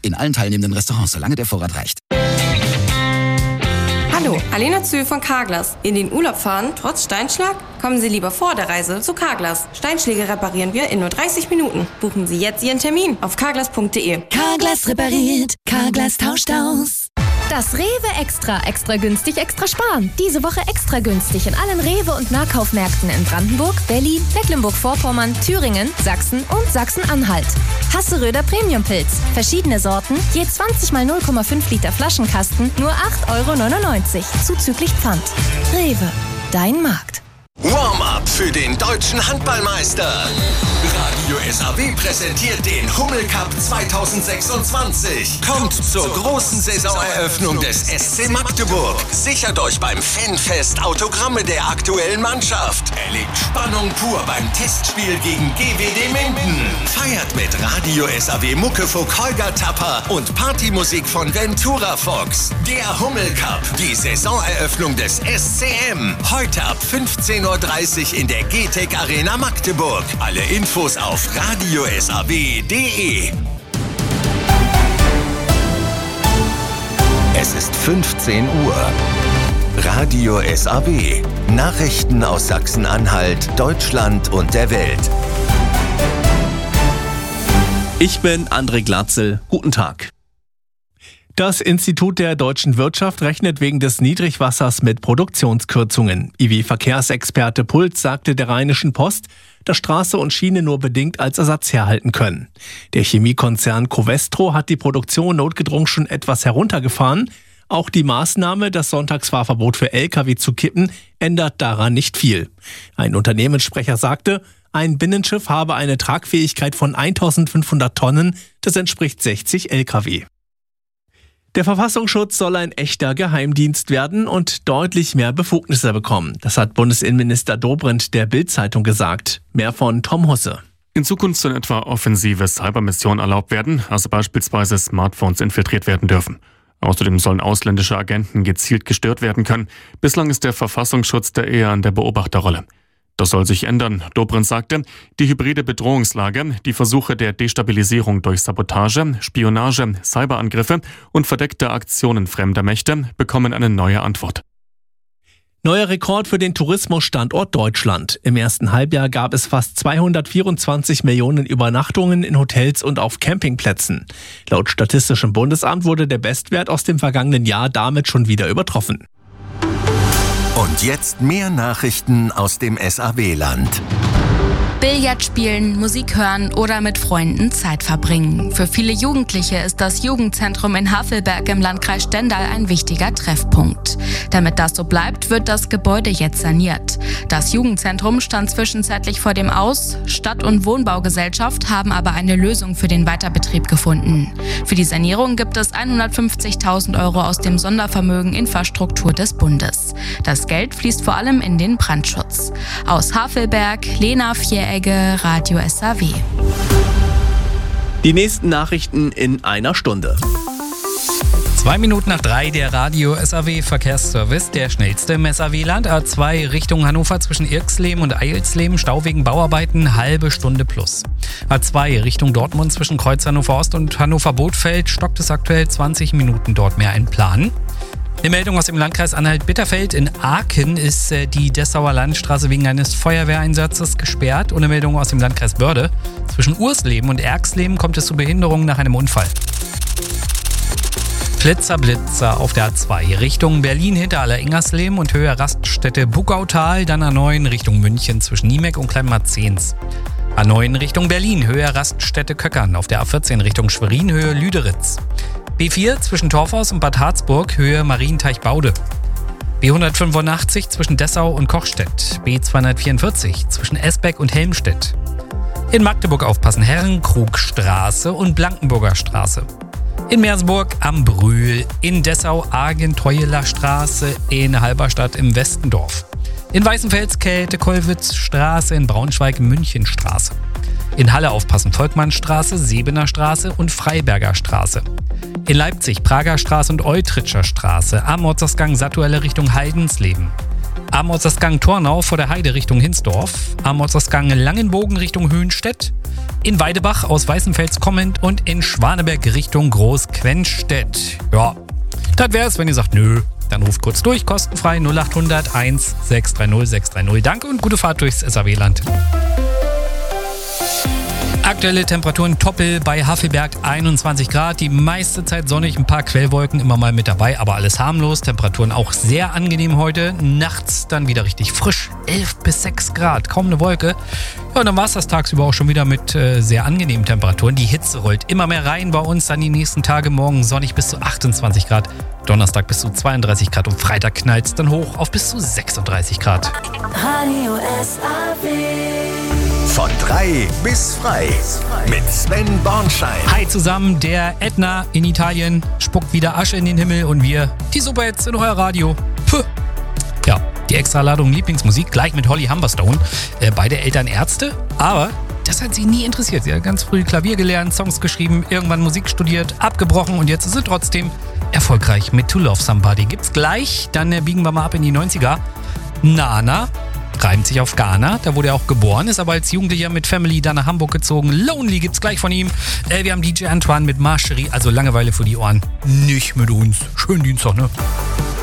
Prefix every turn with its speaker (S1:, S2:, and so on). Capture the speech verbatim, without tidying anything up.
S1: In allen teilnehmenden Restaurants, solange der Vorrat reicht.
S2: Hallo, Alena Zühl von Carglass. In den Urlaub fahren, trotz Steinschlag? Kommen Sie lieber vor der Reise zu Carglass. Steinschläge reparieren wir in nur dreißig Minuten. Buchen Sie jetzt Ihren Termin auf carglass punkt de.
S3: Carglass repariert, Carglass tauscht aus.
S4: Das Rewe Extra. Extra günstig, extra sparen. Diese Woche extra günstig in allen Rewe- und Nahkaufmärkten in Brandenburg, Berlin, Mecklenburg-Vorpommern, Thüringen, Sachsen und Sachsen-Anhalt. Hasseröder Premiumpilz. Verschiedene Sorten, je zwanzig mal null Komma fünf Liter Flaschenkasten, nur acht Euro neunundneunzig. Zuzüglich Pfand. Rewe. Dein Markt.
S5: Warm-up für den deutschen Handballmeister. Radio S A W präsentiert den Hummel Cup zwanzig sechsundzwanzig. Kommt zur großen Saisoneröffnung des S C Magdeburg. Sichert euch beim Fanfest Autogramme der aktuellen Mannschaft. Erlebt Spannung pur beim Testspiel gegen G W D Minden. Feiert mit Radio S A W Muckefuck Holger Tapper und Partymusik von Ventura Fox. Der Hummel Cup, die Saisoneröffnung des S C M. Heute ab fünfzehn Uhr dreißig in der G T E C Arena Magdeburg. Alle Infos auf radio s a w punkt de. Es ist fünfzehn Uhr. Radio S A W. Nachrichten aus Sachsen-Anhalt, Deutschland und der Welt.
S6: Ich bin André Glatzel. Guten Tag. Das Institut der deutschen Wirtschaft rechnet wegen des Niedrigwassers mit Produktionskürzungen. I W-Verkehrsexperte Puls sagte der Rheinischen Post, dass Straße und Schiene nur bedingt als Ersatz herhalten können. Der Chemiekonzern Covestro hat die Produktion notgedrungen schon etwas heruntergefahren. Auch die Maßnahme, das Sonntagsfahrverbot für L K W zu kippen, ändert daran nicht viel. Ein Unternehmenssprecher sagte, ein Binnenschiff habe eine Tragfähigkeit von eintausendfünfhundert Tonnen, das entspricht sechzig L K W. Der Verfassungsschutz soll ein echter Geheimdienst werden und deutlich mehr Befugnisse bekommen. Das hat Bundesinnenminister Dobrindt der Bild-Zeitung gesagt. Mehr von Tom Husse.
S7: In Zukunft sollen etwa offensive Cybermissionen erlaubt werden, also beispielsweise Smartphones infiltriert werden dürfen. Außerdem sollen ausländische Agenten gezielt gestört werden können. Bislang ist der Verfassungsschutz da eher an der Beobachterrolle. Das soll sich ändern. Dobrindt sagte, die hybride Bedrohungslage, die Versuche der Destabilisierung durch Sabotage, Spionage, Cyberangriffe und verdeckte Aktionen fremder Mächte bekommen eine neue Antwort.
S6: Neuer Rekord für den Tourismusstandort Deutschland. Im ersten Halbjahr gab es fast zweihundertvierundzwanzig Millionen Übernachtungen in Hotels und auf Campingplätzen. Laut Statistischem Bundesamt wurde der Bestwert aus dem vergangenen Jahr damit schon wieder übertroffen.
S5: Und jetzt mehr Nachrichten aus dem S A W-Land.
S8: Billard spielen, Musik hören oder mit Freunden Zeit verbringen. Für viele Jugendliche ist das Jugendzentrum in Havelberg im Landkreis Stendal ein wichtiger Treffpunkt. Damit das so bleibt, wird das Gebäude jetzt saniert. Das Jugendzentrum stand zwischenzeitlich vor dem Aus. Stadt- und Wohnbaugesellschaft haben aber eine Lösung für den Weiterbetrieb gefunden. Für die Sanierung gibt es hundertfünfzigtausend Euro aus dem Sondervermögen Infrastruktur des Bundes. Das Geld fließt vor allem in den Brandschutz. Aus Havelberg, Lena Vieregge, Radio S A W.
S6: Die nächsten Nachrichten in einer Stunde.
S9: Zwei Minuten nach drei, der Radio S A W Verkehrsservice, der schnellste im S A W-Land. A zwei Richtung Hannover zwischen Irxleben und Eilsleben, Stau wegen Bauarbeiten, halbe Stunde plus. A zwei Richtung Dortmund zwischen Kreuz Hannover Ost und Hannover Bothfeld, stockt es aktuell zwanzig Minuten dort mehr ein Plan. Eine Meldung aus dem Landkreis Anhalt-Bitterfeld. In Aachen ist äh, die Dessauer Landstraße wegen eines Feuerwehreinsatzes gesperrt. Und eine Meldung aus dem Landkreis Börde. Zwischen Ursleben und Erxleben kommt es zu Behinderungen nach einem Unfall. Blitzer, Blitzer auf der A zwei Richtung Berlin hinter Aller-Ingersleben und Höhe Raststätte Buckautal, dann A neun Richtung München zwischen Niemek und Kleinmarzens. A neun Richtung Berlin, Höhe Raststätte Köckern, auf der A vierzehn Richtung Schwerin, Höhe Lüderitz. B vier zwischen Torfhaus und Bad Harzburg, Höhe Marienteich-Baude. B hundertfünfundachtzig zwischen Dessau und Kochstedt. B zweihundertvierundvierzig zwischen Esbeck und Helmstedt. In Magdeburg aufpassen, Herrenkrugstraße und Blankenburger Straße. In Meersburg am Brühl, in Dessau Argenteueler Straße, in Halberstadt im Westendorf. In Weißenfels Käthe-Kollwitz-Straße, in Braunschweig Münchenstraße. In Halle aufpassen, Volkmannstraße, Sebener Straße und Freiberger Straße. In Leipzig Prager Straße und Eutritscher Straße, am Ortsausgang Sattuelle Richtung Heidensleben. Am Ortsausgang Tornau vor der Heide Richtung Hinsdorf. Am Ortsausgang Langenbogen Richtung Höhenstedt. In Weidebach aus Weißenfels kommend und in Schwaneberg Richtung Großquenstedt. Ja, das wär's, wenn ihr sagt, nö. Dann ruft kurz durch, kostenfrei null acht hundert eins sechs drei null sechs drei null. Danke und gute Fahrt durchs S A W-Land. Aktuelle Temperaturen Toppel bei Havelberg einundzwanzig Grad, die meiste Zeit sonnig, ein paar Quellwolken immer mal mit dabei, aber alles harmlos. Temperaturen auch sehr angenehm heute, nachts dann wieder richtig frisch, elf bis sechs Grad, kaum eine Wolke. Ja, und dann war es das tagsüber auch schon wieder mit äh, sehr angenehmen Temperaturen. Die Hitze rollt immer mehr rein bei uns, dann die nächsten Tage morgen sonnig bis zu achtundzwanzig Grad, Donnerstag bis zu zweiunddreißig Grad und Freitag knallt es dann hoch auf bis zu sechsunddreißig Grad.
S3: Radio S A W.
S5: Von drei bis frei mit Sven Bornschein.
S9: Hi zusammen, der Ätna in Italien spuckt wieder Asche in den Himmel und wir, die Superhits in euer Radio. Puh. Ja, die Extraladung Lieblingsmusik, gleich mit Holly Humberstone. Äh, beide Eltern Ärzte, aber das hat sie nie interessiert. Sie hat ganz früh Klavier gelernt, Songs geschrieben, irgendwann Musik studiert, abgebrochen und jetzt ist sie trotzdem erfolgreich mit To Love Somebody. Gibt's gleich, dann äh, biegen wir mal ab in die neunziger. Nana reimt sich auf Ghana, da wurde er auch geboren, ist aber als Jugendlicher mit Family dann nach Hamburg gezogen. Lonely gibt's gleich von ihm. Äh, wir haben D J Antoine mit Marcherie, also Langeweile für die Ohren. Nicht mit uns. Schönen Dienstag, ne?